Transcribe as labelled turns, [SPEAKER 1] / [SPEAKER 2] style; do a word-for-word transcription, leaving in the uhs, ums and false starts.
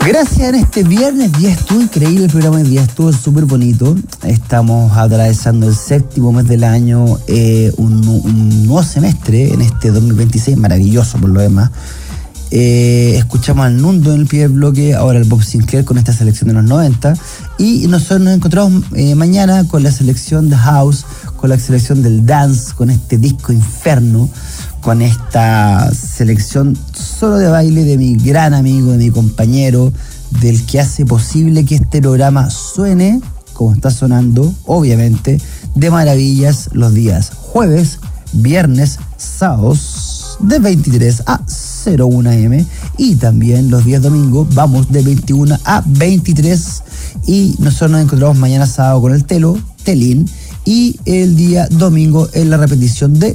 [SPEAKER 1] Gracias, en este viernes día estuvo increíble, el programa del día estuvo súper bonito. Estamos atravesando el séptimo mes del año, eh, un, un nuevo semestre en este dos mil veintiséis, maravilloso por lo demás. Eh, escuchamos al Nundo en el primer bloque, ahora el Bob Sinclair con esta selección de los noventa, y nosotros nos encontramos eh, mañana con la selección de House, con la selección del Dance, con este disco Inferno, con esta selección solo de baile de mi gran amigo, de mi compañero, del que hace posible que este programa suene como está sonando, obviamente, de maravillas los días jueves, viernes, sábados, de veintitrés a cero una eme, y también los días domingos vamos de veintiuno a veintitrés, y nosotros nos encontramos mañana sábado con el Telo, Telín, y el día domingo en la repetición de